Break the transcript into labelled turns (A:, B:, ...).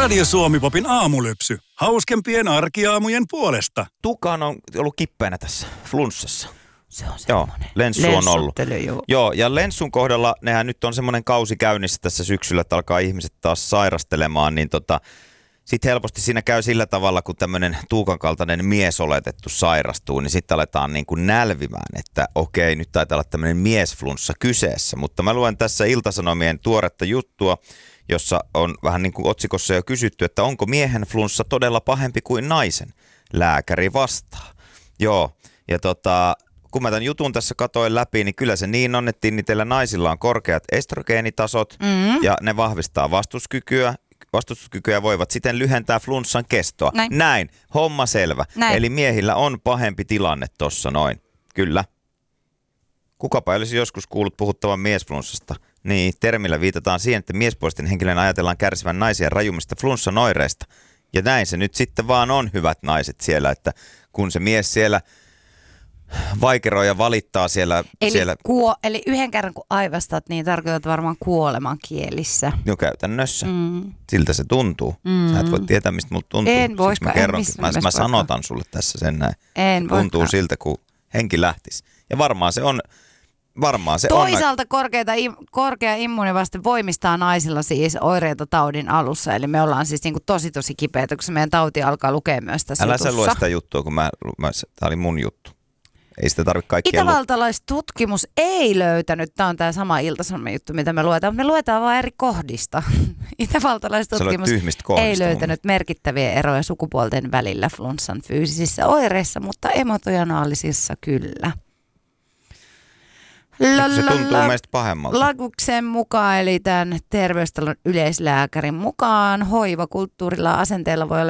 A: Radio Suomi-popin aamulypsy. Hauskempien arkiaamujen puolesta.
B: Tuukahan on ollut kippeänä tässä flunssassa.
C: Se on semmoinen.
B: Joo, Lenssu on ollut.
C: Joo.
B: Joo, ja Lenssun kohdalla nehän nyt on semmoinen kausi käynnissä tässä syksyllä, että alkaa ihmiset taas sairastelemaan, niin sitten helposti siinä käy sillä tavalla, kun tämmöinen Tuukan kaltainen mies oletettu sairastuu, niin sitten aletaan niin kuin nälvimään, että okei, nyt taitaa olla tämmöinen miesflunssa kyseessä. Mutta mä luen tässä Ilta-Sanomien tuoretta juttua, jossa on vähän niin kuin otsikossa jo kysytty, että onko miehen flunssa todella pahempi kuin naisen? Lääkäri vastaa. Joo, ja kun mä tämän jutun tässä katoin läpi, niin kyllä se niin on, että niillä naisilla on korkeat estrogeenitasot ja ne vahvistaa vastustuskykyä voivat siten lyhentää flunssan kestoa. Näin. Homma selvä. Näin. Eli miehillä on pahempi tilanne tossa noin. Kyllä. Kukapa olisi joskus kuullut puhuttavan miesflunssasta. Niin, termillä viitataan siihen, että miespuolisten henkilön ajatellaan kärsivän naisia rajummista flunssan oireista. Ja näin se nyt sitten vaan on, hyvät naiset siellä, että kun se mies siellä vaikeroi ja valittaa siellä.
C: Eli yhden kerran kun aivastat, niin tarkoitat varmaan kuoleman kielissä.
B: No käytännössä. Siltä se tuntuu. Sä et voi tietää, mistä mulla tuntuu.
C: En voikaan.
B: Mä sanotan sulle tässä sen näin. Tuntuu
C: voikaan.
B: siltä, kun henki lähtisi. Ja varmaan se on.
C: Toisaalta korkea immuunivaste voimistaa naisilla siis oireita taudin alussa. Eli me ollaan siis niinku tosi kipeitä, kun se meidän tauti alkaa lukea myös tässä jutussa.
B: Älä sä lue sitä juttua, kun tää oli mun juttu. Ei sitä tarvitse kaikkia
C: Itävaltalaistutkimus ei löytänyt, tämä on tämä sama Ilta-Sanomien juttu, mitä me luetaan, mutta me luetaan vain eri kohdista. Itävaltalaistutkimus ei löytänyt merkittäviä eroja sukupuolten välillä flunssan fyysisissä oireissa, mutta emotionaalisissa kyllä.
B: Se tuntuu meistä pahemmalta.
C: Laguksen mukaan, eli tämän terveystalon yleislääkärin mukaan, hoivakulttuurilla asenteella voi olla